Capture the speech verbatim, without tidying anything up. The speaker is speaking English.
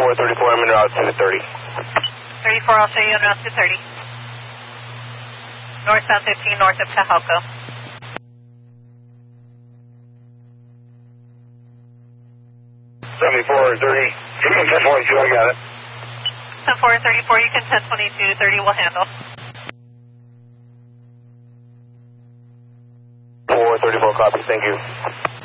four thirty-four, I'm en route to thirty. thirty-four, I'll show you en route to thirty. Northbound fifteen, north of Tahalco. seventy-four, thirty, ten twenty-two, I got it. seventy-four, thirty-four, you can ten twenty-two, thirty will handle. four thirty-four, copy, thank you.